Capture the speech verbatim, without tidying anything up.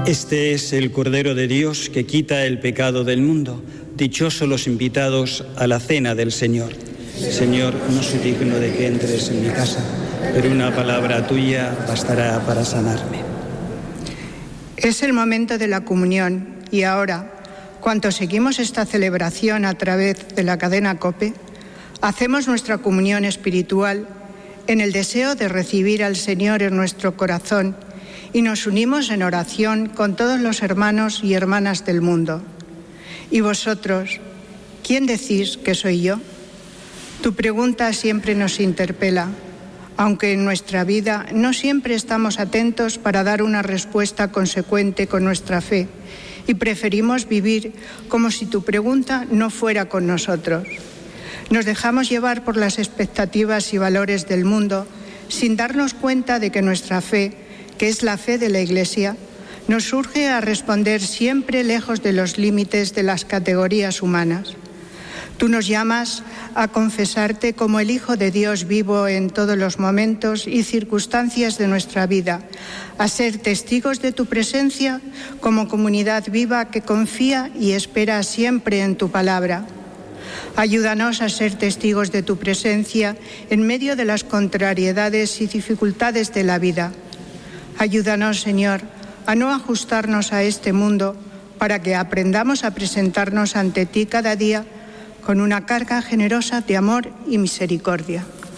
Este es el Cordero de Dios que quita el pecado del mundo. Dichosos los invitados a la cena del Señor. Señor, no soy digno de que entres en mi casa, pero una palabra tuya bastará para sanarme. Es el momento de la comunión y ahora, cuanto seguimos esta celebración a través de la cadena COPE, hacemos nuestra comunión espiritual en el deseo de recibir al Señor en nuestro corazón y nos unimos en oración con todos los hermanos y hermanas del mundo. ¿Y vosotros, quién decís que soy yo? Tu pregunta siempre nos interpela, aunque en nuestra vida no siempre estamos atentos para dar una respuesta consecuente con nuestra fe y preferimos vivir como si tu pregunta no fuera con nosotros. Nos dejamos llevar por las expectativas y valores del mundo sin darnos cuenta de que nuestra fe, que es la fe de la Iglesia, nos urge a responder siempre lejos de los límites de las categorías humanas. Tú nos llamas a confesarte como el Hijo de Dios vivo en todos los momentos y circunstancias de nuestra vida, a ser testigos de tu presencia como comunidad viva que confía y espera siempre en tu palabra. Ayúdanos a ser testigos de tu presencia en medio de las contrariedades y dificultades de la vida. Ayúdanos, Señor, a no ajustarnos a este mundo para que aprendamos a presentarnos ante ti cada día con una carga generosa de amor y misericordia.